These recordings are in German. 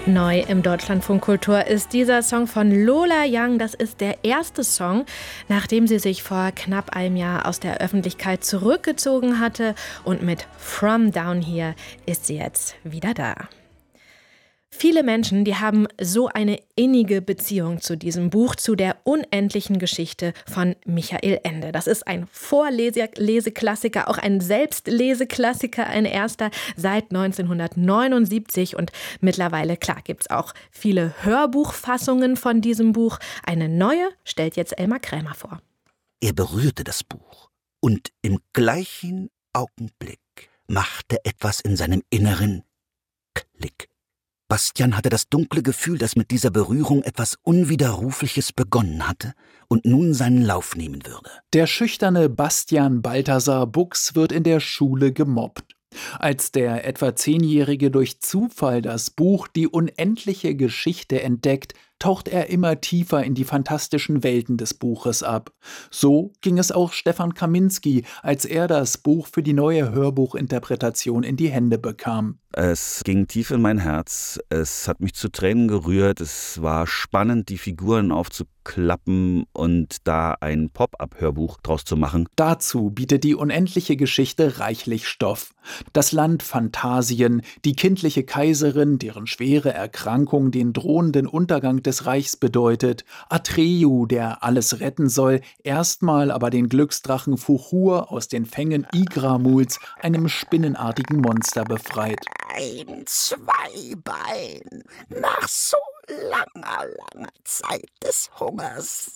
Neu im Deutschlandfunk Kultur ist dieser Song von Lola Young. Das ist der erste Song, nachdem sie sich vor knapp einem Jahr aus der Öffentlichkeit zurückgezogen hatte. Und mit From Down Here ist sie jetzt wieder da. Viele Menschen, die haben so eine innige Beziehung zu diesem Buch, zu der unendlichen Geschichte von Michael Ende. Das ist ein Vorleseklassiker, auch ein Selbstleseklassiker, ein erster seit 1979. Und mittlerweile, klar, gibt es auch viele Hörbuchfassungen von diesem Buch. Eine neue stellt jetzt Elmar Krämer vor. Er berührte das Buch und im gleichen Augenblick machte etwas in seinem Inneren Klick. Bastian hatte das dunkle Gefühl, dass mit dieser Berührung etwas Unwiderrufliches begonnen hatte und nun seinen Lauf nehmen würde. Der schüchterne Bastian Balthasar Buchs wird in der Schule gemobbt. Als der etwa 10-Jährige durch Zufall das Buch Die unendliche Geschichte entdeckt, taucht er immer tiefer in die fantastischen Welten des Buches ab. So ging es auch Stefan Kaminski, als er das Buch für die neue Hörbuchinterpretation in die Hände bekam. Es ging tief in mein Herz, es hat mich zu Tränen gerührt, es war spannend, die Figuren aufzuklappen und da ein Pop-up-Hörbuch draus zu machen. Dazu bietet die unendliche Geschichte reichlich Stoff. Das Land Phantasien, die kindliche Kaiserin, deren schwere Erkrankung den drohenden Untergang des Reichs bedeutet, Atreyu, der alles retten soll, erstmal aber den Glücksdrachen Fuchur aus den Fängen Igramuls, einem spinnenartigen Monster, befreit. Ein Zweibein, nach so langer Zeit des Hungers.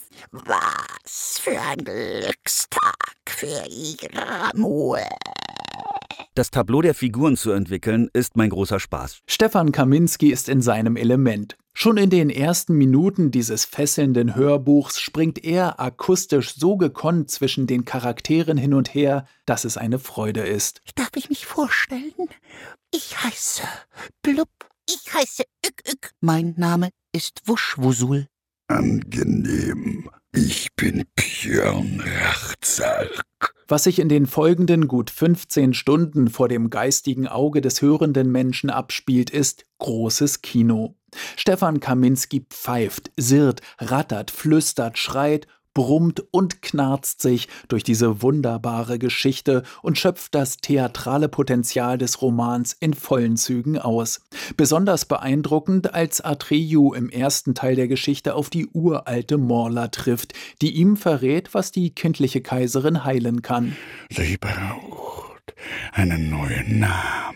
Was für ein Glückstag für Igramul. Das Tableau der Figuren zu entwickeln, ist mein großer Spaß. Stefan Kaminski ist in seinem Element. Schon in den ersten Minuten dieses fesselnden Hörbuchs springt er akustisch so gekonnt zwischen den Charakteren hin und her, dass es eine Freude ist. Darf ich mich vorstellen? Ich heiße Blub. Ich heiße Ück. Mein Name ist Wuschwusul. Angenehm. Ich bin Björn Rachzalk. Was sich in den folgenden gut 15 Stunden vor dem geistigen Auge des hörenden Menschen abspielt, ist großes Kino. Stefan Kaminski pfeift, sirrt, rattert, flüstert, schreit, brummt und knarzt sich durch diese wunderbare Geschichte und schöpft das theatrale Potenzial des Romans in vollen Zügen aus. Besonders beeindruckend, als Atreyu im ersten Teil der Geschichte auf die uralte Morla trifft, die ihm verrät, was die kindliche Kaiserin heilen kann. Sie braucht einen neuen Namen.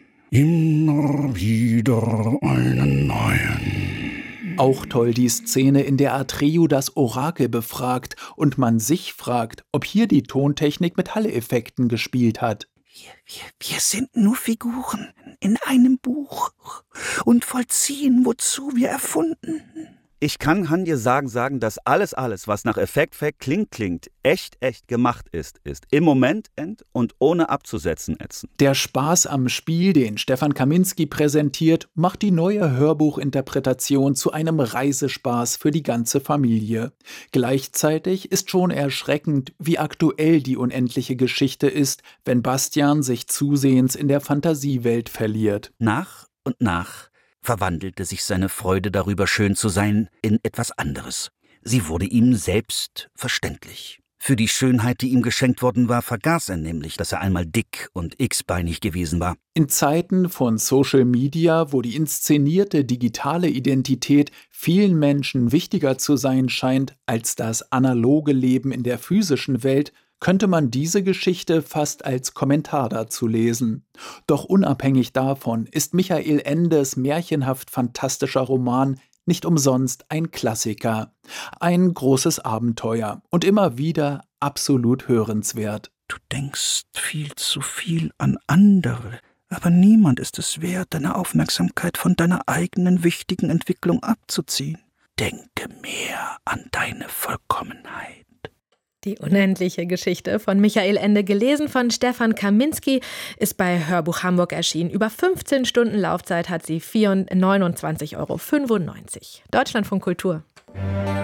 Immer wieder einen neuen. Auch toll die Szene, in der Atreyu das Orakel befragt und man sich fragt, ob hier die Tontechnik mit Hall-Effekten gespielt hat. Wir sind nur Figuren in einem Buch und vollziehen, wozu wir erfunden. Ich kann Hanje sagen, dass alles, was nach Effekt klingt, echt gemacht ist im Moment und ohne abzusetzen ätzend. Der Spaß am Spiel, den Stefan Kaminski präsentiert, macht die neue Hörbuchinterpretation zu einem Reisespaß für die ganze Familie. Gleichzeitig ist schon erschreckend, wie aktuell die unendliche Geschichte ist, wenn Bastian sich zusehends in der Fantasiewelt verliert. Nach und nach verwandelte sich seine Freude darüber, schön zu sein, in etwas anderes. Sie wurde ihm selbstverständlich. Für die Schönheit, die ihm geschenkt worden war, vergaß er nämlich, dass er einmal dick und x-beinig gewesen war. In Zeiten von Social Media, wo die inszenierte digitale Identität vielen Menschen wichtiger zu sein scheint als das analoge Leben in der physischen Welt, könnte man diese Geschichte fast als Kommentar dazu lesen. Doch unabhängig davon ist Michael Endes märchenhaft fantastischer Roman nicht umsonst ein Klassiker. Ein großes Abenteuer und immer wieder absolut hörenswert. Du denkst viel zu viel an andere, aber niemand ist es wert, deine Aufmerksamkeit von deiner eigenen wichtigen Entwicklung abzuziehen. Denke mehr an deine Vollkommenheit. Die unendliche Geschichte von Michael Ende, gelesen von Stefan Kaminski, ist bei Hörbuch Hamburg erschienen. Über 15 Stunden Laufzeit hat sie 29,95 € Deutschlandfunk Kultur.